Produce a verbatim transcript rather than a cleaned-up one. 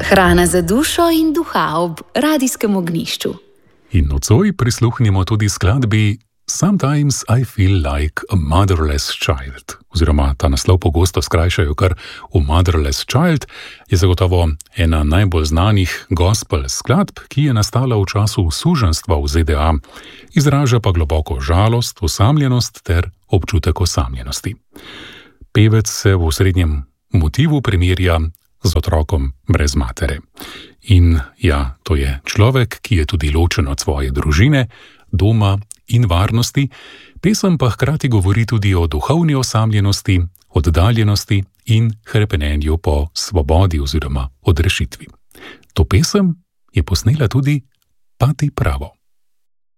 Hrana za dušo in duha ob radijskem ognjišču. In nocoj prisluhnimo tudi skladbi Sometimes I feel like a motherless child. Oziroma, ta naslov pogosto skrajšajo kar v Motherless Child, je zagotovo ena najbolj znanih gospel skladb, ki je nastala v času suženjstva v Z D A. Izraža pa globoko žalost, osamljenost ter občutek osamljenosti. Pevec se v osrednjem motivu primerja z otrokom brez matere. In ja, to je človek, ki je tudi ločen od svoje družine, doma in varnosti. Pesem pa hkrati govori tudi o duhovni osamljenosti, oddaljenosti in hrepenenju po svobodi oziroma odrešitvi. To pesem je posnela tudi Pati Pravo.